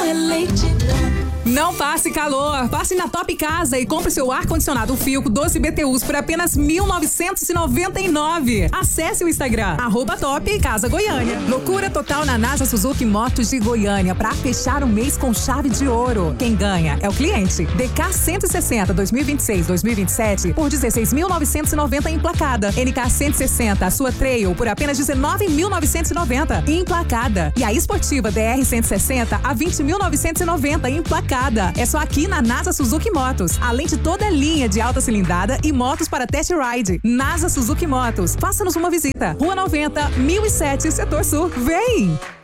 é Leitidão. Não passe calor, passe na Top Casa e compre seu ar-condicionado Filco 12 BTUs por apenas R$ 1.999. Acesse o Instagram, @Top Casa Goiânia. Loucura total na NASA Suzuki Motos de Goiânia para fechar o mês com chave de ouro. Quem ganha é o cliente. DK 160 2026-2027 por R$ 16.990 emplacada. NK 160, a sua Trail por apenas R$ 19.990 emplacada. E a esportiva DR 160 a R$ 20.990 emplacada. É só aqui na NASA Suzuki Motos. Além de toda a linha de alta cilindrada e motos para test ride. NASA Suzuki Motos. Faça-nos uma visita. Rua 90, 1007, Setor Sul. Vem!